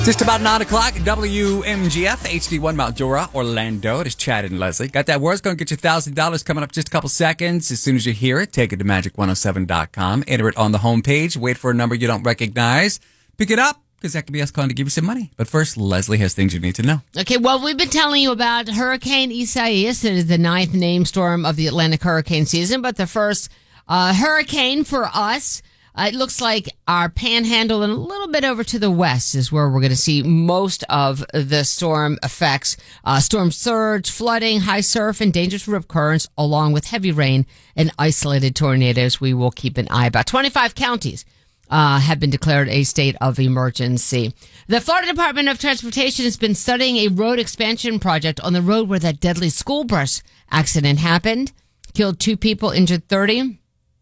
Just about 9 o'clock, WMGF, HD1 Mount Dora, Orlando. It is Chad and Leslie. Got that word? It's going to get you $1,000 coming up just a couple seconds. As soon as you hear it, take it to magic107.com. Enter it on the homepage. Wait for a number you don't recognize. Pick it up, because that could be us calling to give you some money. But first, Leslie has things you need to know. Okay, well, we've been telling you about Hurricane Isaias. It is the 9th named storm of the Atlantic hurricane season, but the first hurricane for us. It looks like our panhandle and a little bit over to the west is where we're going to see most of the storm effects. Storm surge, flooding, high surf, and dangerous rip currents, along with heavy rain and isolated tornadoes. We will keep an eye about 25 counties have been declared a state of emergency. The Florida Department of Transportation has been studying a road expansion project on the road where that deadly school bus accident happened. Killed 2 people, injured 30.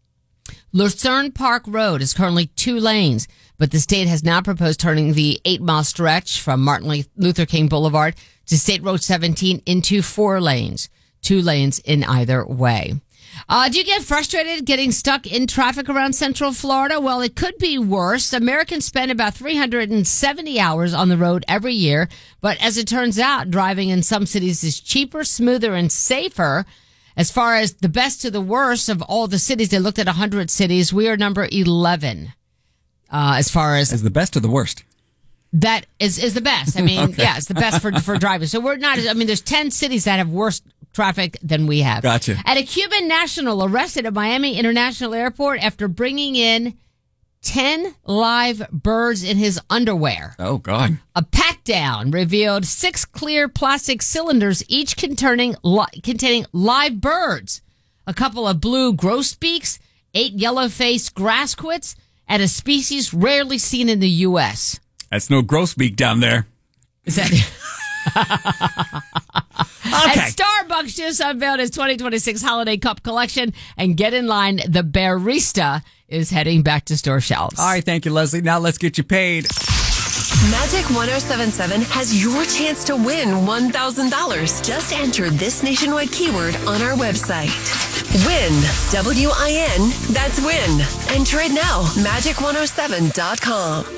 Lucerne Park Road is currently 2 lanes, but the state has now proposed turning the 8-mile stretch from Martin Luther King Boulevard to State Road 17 into 4 lanes, 2 lanes in either way. Do you get frustrated getting stuck in traffic around Central Florida? Well, it could be worse. Americans spend about 370 hours on the road every year, but as it turns out, driving in some cities is cheaper, smoother, and safer. As far as the best to the worst of all the cities, they looked at 100 cities. We are number 11 as far as the best or the worst? That is the best. I mean, Okay. Yeah, it's the best for driving. So we're not, I mean, there's 10 cities that have worse traffic than we have. Gotcha. And a Cuban national arrested at Miami International Airport after bringing in 10 live birds in his underwear. Oh, God. A pat-down revealed 6 clear plastic cylinders, each containing live birds, a couple of blue grosbeaks, 8 yellow-faced grassquits, and a species rarely seen in the U.S. That's no grosbeak down there. Is that... Okay. And Starbucks just unveiled its 2026 Holiday Cup collection, and get in line, the Barista is heading back to store shelves. All right, thank you, Leslie. Now let's get you paid. Magic 107.7 has your chance to win $1,000. Just enter this nationwide keyword on our website. Win. W-I-N. That's win. Enter it now. Magic107.com.